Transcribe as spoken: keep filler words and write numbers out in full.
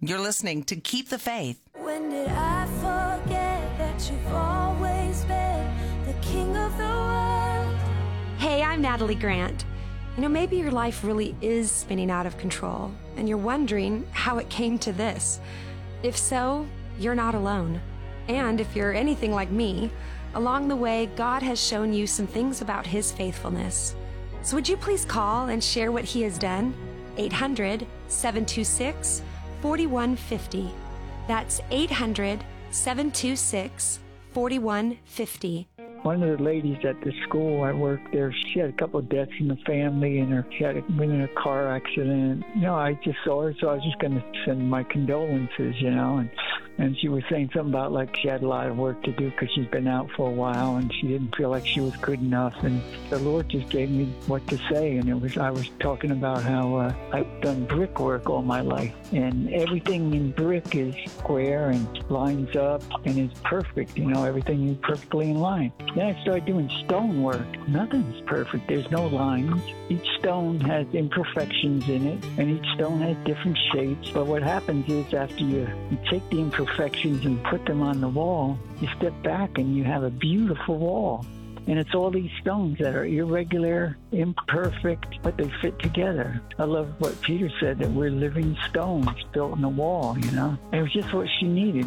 You're listening to Keep the Faith. When did I forget that you've always been the king of the world? Hey, I'm Natalie Grant. You know, maybe your life really is spinning out of control, and you're wondering how it came to this. If so, you're not alone. And if you're anything like me, along the way, God has shown you some things about His faithfulness. So would you please call and share what He has done? eight hundred, seven two six, four one five zero. That's eight hundred, seven two six, four one five zero. One of the ladies at the school I worked there, she had a couple of deaths in the family, and her, she had been in a car accident. You know, I just saw her, so I was just going to send my condolences, you know, and and she was saying something about, like, she had a lot of work to do because she's been out for a while, and she didn't feel like she was good enough, and the Lord just gave me what to say, and it was, I was talking about how uh, I've done brickwork all my life, and everything in brick is square and lines up and is perfect, you know, everything is perfectly in line. Then I started doing stonework. Nothing's perfect. There's no lines. Each stone has imperfections in it, and each stone has different shapes. But what happens is after you, you take the imperfections and put them on the wall, you step back and you have a beautiful wall. And it's all these stones that are irregular, imperfect, but they fit together. I love what Peter said, that we're living stones built in a wall, you know. And it was just what she needed.